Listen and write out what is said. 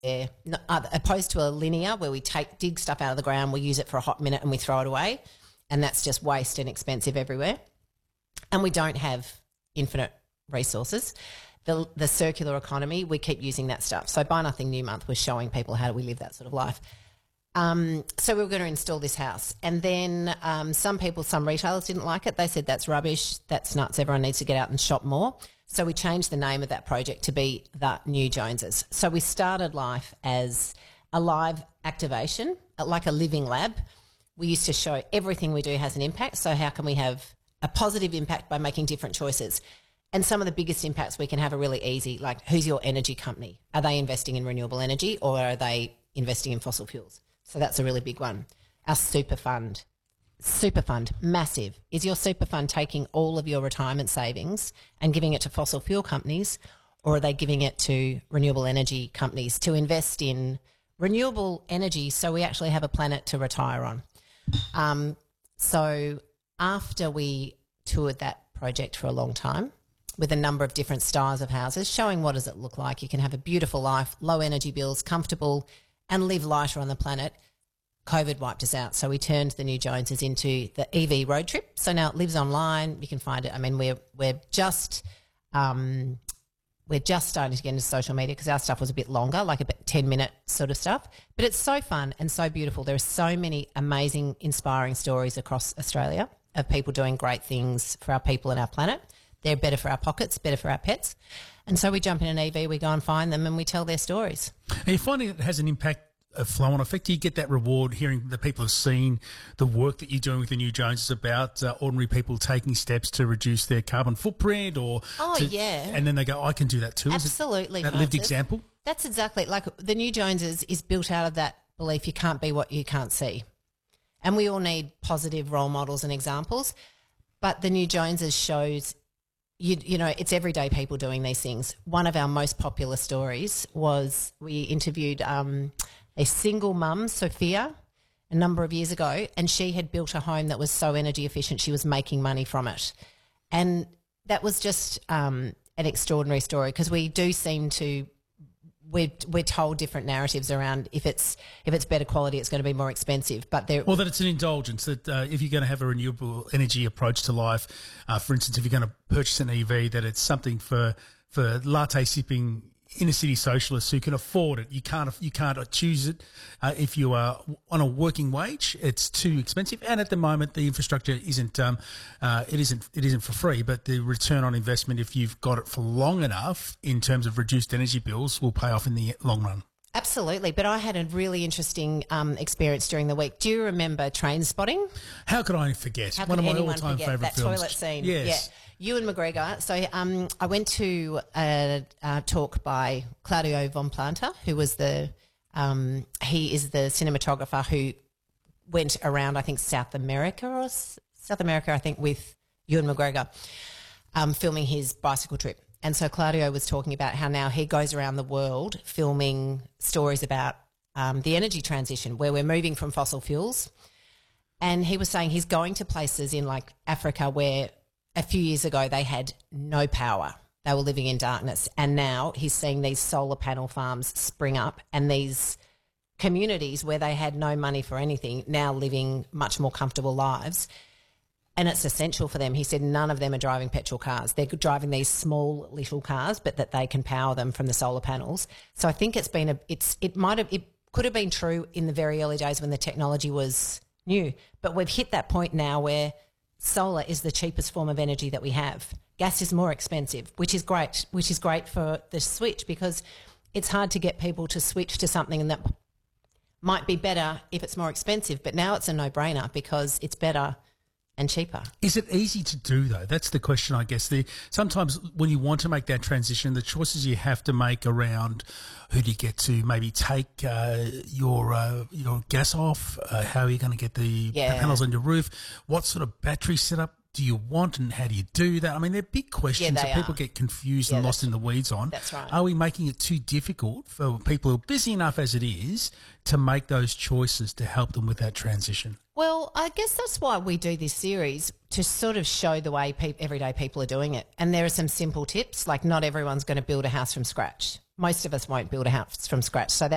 opposed to a linear where we dig stuff out of the ground, we use it for a hot minute and we throw it away, and that's just waste and expensive everywhere. And we don't have infinite resources. The circular economy, we keep using that stuff. So Buy Nothing New Month was showing people how do we live that sort of life. So we were going to install this house, and then some retailers didn't like it. They said that's rubbish, that's nuts, everyone needs to get out and shop more. So we changed the name of that project to be The New Joneses. So we started life as a live activation, like a living lab. We used to show everything we do has an impact, so how can we have a positive impact by making different choices? And some of the biggest impacts we can have are really easy, like who's your energy company? Are they investing in renewable energy or are they investing in fossil fuels? So that's a really big one. Our super fund, massive. Is your super fund taking all of your retirement savings and giving it to fossil fuel companies, or are they giving it to renewable energy companies to invest in renewable energy so we actually have a planet to retire on? So after we toured that project for a long time with a number of different styles of houses, showing what does it look like, you can have a beautiful life, low energy bills, comfortable, and live lighter on the planet, COVID wiped us out. So we turned the New Joneses into the EV road trip. So now it lives online. You can find it. I mean, we're just starting to get into social media because our stuff was a bit longer, like a 10-minute sort of stuff. But it's so fun and so beautiful. There are so many amazing, inspiring stories across Australia of people doing great things for our people and our planet. They're better for our pockets, better for our pets. And so we jump in an EV, we go and find them and we tell their stories. Are you finding it has an impact, a flow-on effect? Do you get that reward hearing that people have seen the work that you're doing with the New Joneses about ordinary people taking steps to reduce their carbon footprint yeah. And then they go, I can do that too. Absolutely. That lived example? That's exactly, like the New Joneses is built out of that belief you can't be what you can't see. And we all need positive role models and examples. But the New Joneses shows, you know, it's everyday people doing these things. One of our most popular stories was we interviewed a single mum, Sophia, a number of years ago, and she had built a home that was so energy efficient she was making money from it. And that was just an extraordinary story because we do seem to we're told different narratives around if it's better quality, it's going to be more expensive. But that it's an indulgence. That if you're going to have a renewable energy approach to life, for instance, if you're going to purchase an EV, that it's something for latte sipping inner city socialists who can afford it. You can't choose it if you are on a working wage. It's too expensive, and at the moment the infrastructure isn't for free. But the return on investment, if you've got it for long enough, in terms of reduced energy bills, will pay off in the long run. Absolutely. But I had a really interesting experience during the week. Do you remember Train Spotting? How could I forget? One of my all-time favourite films. That toilet scene. Yes. Yeah. Ewan McGregor. So I went to a talk by Claudio Von Planta, who was he is the cinematographer who went around, I think, South America, I think, with Ewan McGregor, filming his bicycle trip. And so Claudio was talking about how now he goes around the world filming stories about the energy transition, where we're moving from fossil fuels. And he was saying he's going to places in like Africa where a few years ago they had no power. They were living in darkness. And now he's seeing these solar panel farms spring up and these communities where they had no money for anything now living much more comfortable lives. And it's essential for them. He said none of them are driving petrol cars. They're driving these small little cars, but that they can power them from the solar panels. So I think it could have been true in the very early days when the technology was new, but we've hit that point now where solar is the cheapest form of energy that we have. Gas is more expensive, which is great for the switch because it's hard to get people to switch to something that might be better if it's more expensive. But now it's a no-brainer because it's better and cheaper. Is it easy to do, though? That's the question, I guess. Sometimes when you want to make that transition, the choices you have to make around who do you get to maybe take your gas off, how are you going to get the panels on your roof, what sort of battery setup do you want and how do you do that? I mean, they're big questions that people get confused and lost in the weeds on. That's right. Are we making it too difficult for people who are busy enough as it is to make those choices to help them with that transition? Well, I guess that's why we do this series, to sort of show the way everyday people are doing it. And there are some simple tips, like not everyone's going to build a house from scratch. Most of us won't build a house from scratch. So